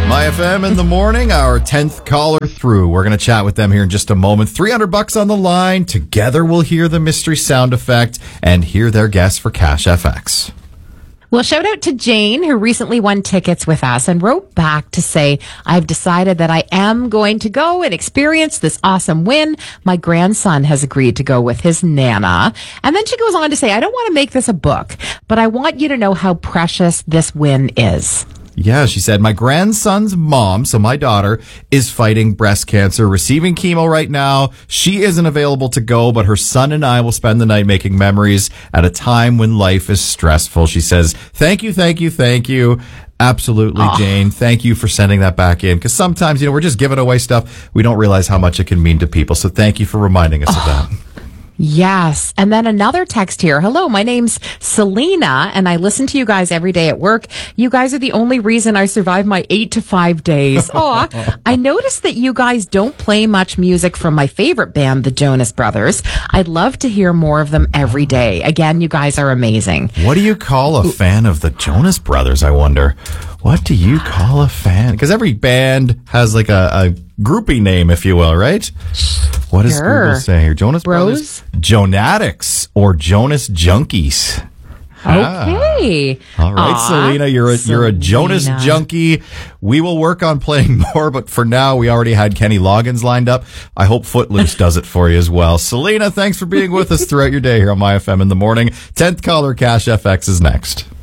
My FM in the morning, our 10th caller through. We're going to chat with them here in just a moment. $300 on the line. Together we'll hear the mystery sound effect and hear their guess for Cash FX. Well, shout out to Jane, who recently won tickets with us and wrote back to say, I've decided that I am going to go and experience this awesome win. My grandson has agreed to go with his Nana. And then she goes on to say, I don't want to make this a book, but I want you to know how precious this win is. Yeah, she said, my grandson's mom, so my daughter, is fighting breast cancer, receiving chemo right now. She isn't available to go, but her son and I will spend the night making memories at a time when life is stressful. She says, thank you, thank you, thank you. Absolutely, Jane. Thank you for sending that back in. Because sometimes, we're just giving away stuff. We don't realize how much it can mean to people. So thank you for reminding us of that. Yes. And then another text here. Hello, my name's Selena, and I listen to you guys every day at work. You guys are the only reason I survive my 8 to 5 days. I noticed that you guys don't play much music from my favorite band, the Jonas Brothers. I'd love to hear more of them every day. Again, you guys are amazing. What do you call a fan of the Jonas Brothers, I wonder? What do you call a fan? Because every band has like a groupie name, if you will, right? What does Google say here? Jonas Brothers? Jonatics or Jonas Junkies. Okay. All right, Selena, you're a Jonas junkie. We will work on playing more, but for now, we already had Kenny Loggins lined up. I hope Footloose does it for you as well. Selena, thanks for being with us throughout your day here on My FM in the morning. 10th caller, Cash FX is next.